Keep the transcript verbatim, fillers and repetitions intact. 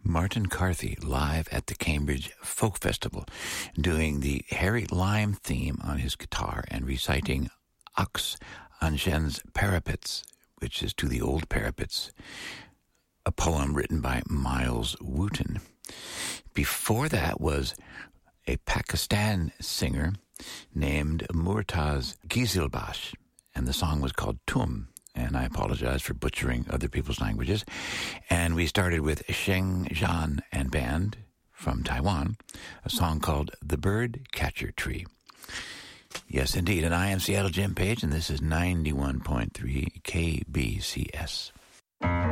Martin Carthy live at the Cambridge Folk Festival, doing the Harry Lime theme on his guitar and reciting Ox Angen's Parapets, which is To the Old Parapets, a poem written by Miles Wooten. Before that was a Pakistan singer named Murtaz Ghazilbash, and the song was called Tum. And I apologize for butchering other people's languages. And we started with Sheng Zhan and Band from Taiwan, a song called The Bird Catcher Tree. Yes, indeed. And I am Seattle Jim Page, and this is ninety-one point three K B C S.